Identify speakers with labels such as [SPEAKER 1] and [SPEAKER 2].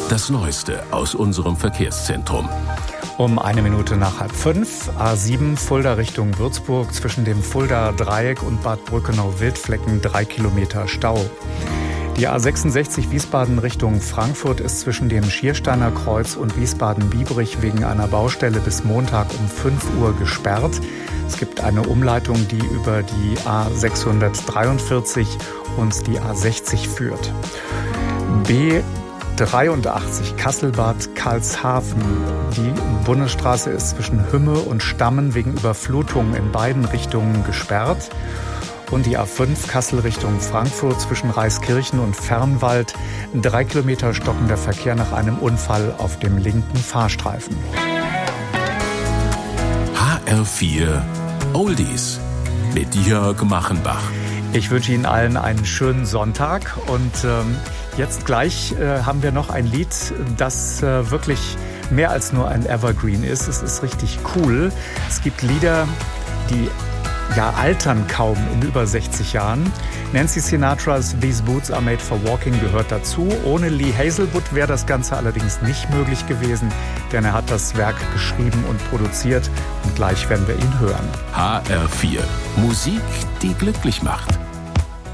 [SPEAKER 1] Das Neueste aus unserem Verkehrszentrum.
[SPEAKER 2] Um 1 Minute nach 4:30, A7 Fulda Richtung Würzburg zwischen dem Fuldaer Dreieck und Bad Brückenau-Wildflecken 3 Kilometer Stau. Die A66 Wiesbaden Richtung Frankfurt ist zwischen dem Schiersteiner Kreuz und Wiesbaden-Biebrich wegen einer Baustelle bis Montag um 5 Uhr gesperrt. Es gibt eine Umleitung, die über die A643 und die A60 führt. B83 Kasselbad Karlshafen. Die Bundesstraße ist zwischen Hümme und Stammen wegen Überflutungen in beiden Richtungen gesperrt. Und die A5 Kassel Richtung Frankfurt zwischen Reiskirchen und Fernwald. 3 Kilometer stockender Verkehr nach einem Unfall auf dem linken Fahrstreifen.
[SPEAKER 1] HR4 Oldies mit Jörg Machenbach.
[SPEAKER 2] Ich wünsche Ihnen allen einen schönen Sonntag und jetzt gleich haben wir noch ein Lied, das wirklich mehr als nur ein Evergreen ist. Es ist richtig cool. Es gibt Lieder, die altern kaum in über 60 Jahren. Nancy Sinatras These Boots Are Made for Walking gehört dazu. Ohne Lee Hazelwood wäre das Ganze allerdings nicht möglich gewesen, denn er hat das Werk geschrieben und produziert und gleich werden wir ihn hören.
[SPEAKER 1] HR4 Musik, die glücklich macht.